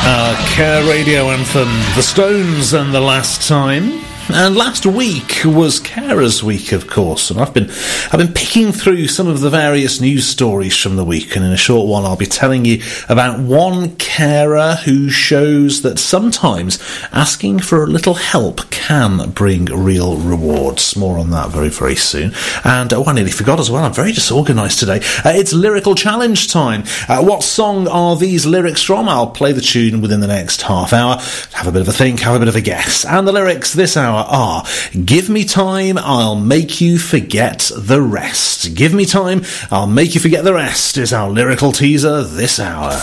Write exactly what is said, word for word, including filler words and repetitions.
Care radio anthem, The Stones and The Last Time. And last week was Carers Week, of course, and I've been I've been picking through some of the various news stories from the week, and in a short while I'll be telling you about one carer who shows that sometimes asking for a little help can bring real rewards. More on that very, very soon. And, oh, I nearly forgot as well, I'm very disorganised today. Uh, it's Lyrical Challenge time. Uh, what song are these lyrics from? I'll play the tune within the next half hour, have a bit of a think, have a bit of a guess. And the lyrics this hour are: give me time, I'll make you forget the rest. Give me time, I'll make you forget the rest is our lyrical teaser this hour.